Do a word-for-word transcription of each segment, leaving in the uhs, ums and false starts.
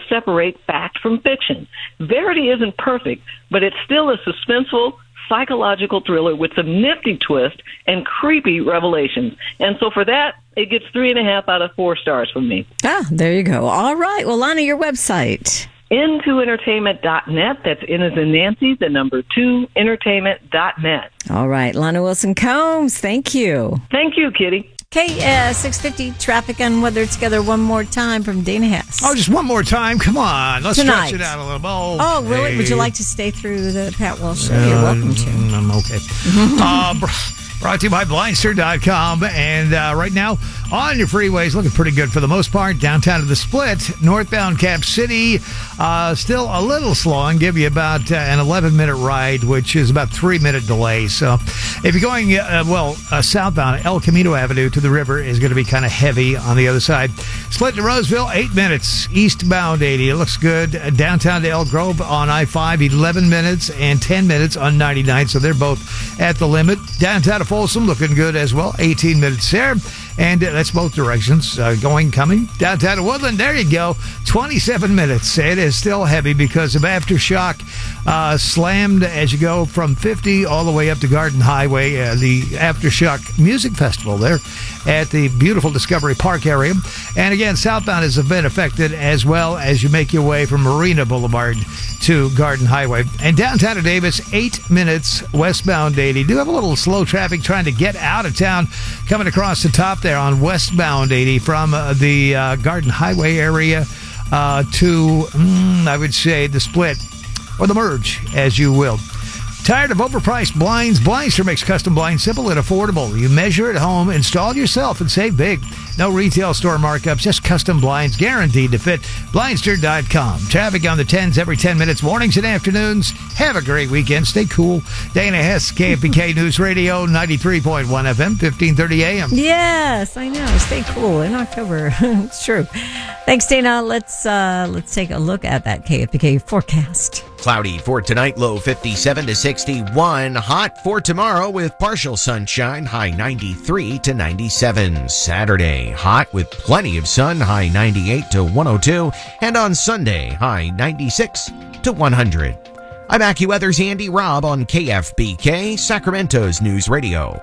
separate fact from fiction. Verity isn't perfect, but it's still a suspenseful, psychological thriller with some nifty twist and creepy revelations. And so for that, it gets three and a half out of four stars from me. Ah, there you go. All right. Well, Lana, your website. into entertainment dot net. That's N as in Nancy, the number two, entertainment dot net. All right. Lana Wilson-Combs, thank you. Thank you, Kitty. Okay, uh, six fifty, traffic and weather together one more time from Dana Hess. Oh, just one more time. Come on. Let's Tonight. stretch it out a little. Oh, oh really? hey. Would you like to stay through the Pat Walsh show? Uh, You're welcome to. I'm okay. uh, brought to you by Blindster dot com. And uh, right now, on your freeways, looking pretty good for the most part. Downtown to the Split, northbound Cap City, uh, still a little slow and give you about uh, an eleven-minute ride, which is about three-minute delay. So if you're going, uh, well, uh, southbound, El Camino Avenue to the river is going to be kind of heavy on the other side. Split to Roseville, eight minutes. Eastbound eighty, it looks good. Uh, downtown to Elk Grove on I five, eleven minutes and ten minutes on ninety-nine. So they're both at the limit. Downtown to Folsom, looking good as well. eighteen minutes there. And uh, that's both directions, uh, going, coming. Downtown to Woodland, there you go. twenty-seven minutes. It is still heavy because of Aftershock. Uh, slammed as you go from fifty all the way up to Garden Highway, uh, the Aftershock Music Festival there at the beautiful Discovery Park area. And again, southbound has been affected as well as you make your way from Marina Boulevard to Garden Highway. And downtown to Davis, eight minutes westbound eighty. Do have a little slow traffic trying to get out of town, coming across the top there on westbound eighty from uh, the uh, Garden Highway area uh, to, mm, I would say, the Split or the Merge, as you will. Tired of overpriced blinds? Blindster makes custom blinds simple and affordable. You measure at home, install it yourself, and save big. No retail store markups, just custom blinds guaranteed to fit. Blindster dot com. Traffic on the tens every ten minutes, mornings and afternoons. Have a great weekend. Stay cool. Dana Hess, K F B K News Radio, ninety-three point one F M, fifteen thirty A M. Yes, I know. Stay cool in October. It's true. Thanks, Dana. Let's uh, let's take a look at that K F B K forecast. Cloudy for tonight, low fifty-seven to sixty-one. Hot for tomorrow with partial sunshine, high ninety-three to ninety-seven. Saturday, hot with plenty of sun, high ninety-eight to one oh two. And on Sunday, high ninety-six to one hundred. I'm AccuWeather's Andy Robb on K F B K, Sacramento's News Radio.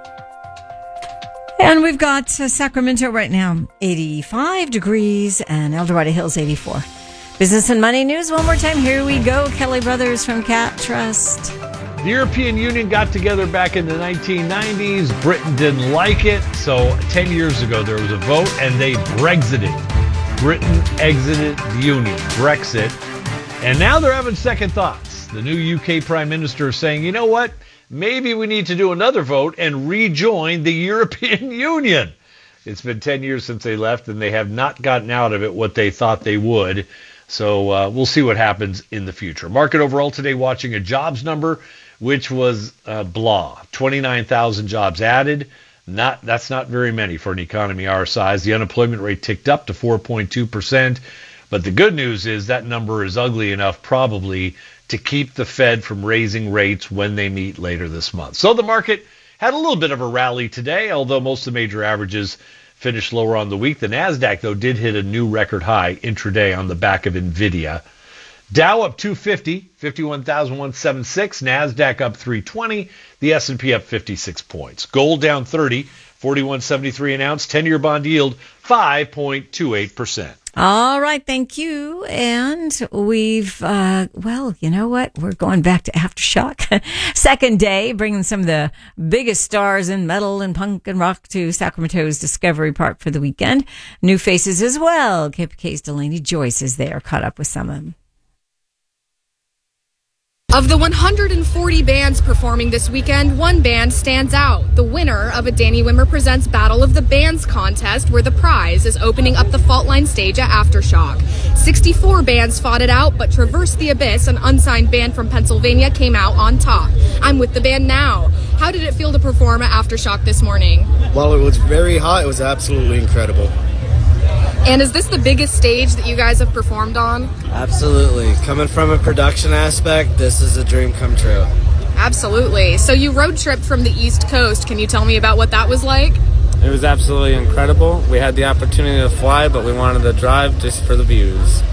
And we've got uh, Sacramento right now, eighty-five degrees, and El Dorado Hills, eighty-four. Business and money news one more time. Here we go. Kelly Brothers from Cat Trust. The European Union got together back in the nineteen nineties. Britain didn't like it. So ten years ago, there was a vote and they Brexited. Britain exited the Union, Brexit. And now they're having second thoughts. The new U K Prime Minister is saying, you know what? Maybe we need to do another vote and rejoin the European Union. It's been ten years since they left, and they have not gotten out of it what they thought they would. So uh, we'll see what happens in the future. Market overall today watching a jobs number, which was uh, blah. twenty-nine thousand jobs added. Not That's not very many for an economy our size. The unemployment rate ticked up to four point two percent. But the good news is that number is ugly enough probably to keep the Fed from raising rates when they meet later this month. So the market had a little bit of a rally today, although most of the major averages finished lower on the week. The NASDAQ, though, did hit a new record high intraday on the back of NVIDIA. Dow up two fifty, fifty-one thousand one hundred seventy-six. NASDAQ up three twenty. The S and P up fifty-six points. Gold down thirty, forty-one seventy-three an ounce. ten-year bond yield, five point two eight percent. All right, thank you. And we've, uh, well, you know what? We're going back to Aftershock. Second day, bringing some of the biggest stars in metal and punk and rock to Sacramento's Discovery Park for the weekend. New faces as well. K P K's Delaney Joyce is there, caught up with some of them. Of the one hundred forty bands performing this weekend, one band stands out. The winner of a Danny Wimmer Presents Battle of the Bands contest, where the prize is opening up the Fault Line stage at Aftershock. sixty-four bands fought it out, but Traverse the Abyss, an unsigned band from Pennsylvania, came out on top. I'm with the band now. How did it feel to perform at Aftershock this morning? Well, it was very hot. It was absolutely incredible. And is this the biggest stage that you guys have performed on? Absolutely. Coming from a production aspect, this is a dream come true. Absolutely. So you road tripped from the East Coast. Can you tell me about what that was like? It was absolutely incredible. We had the opportunity to fly, but we wanted to drive just for the views.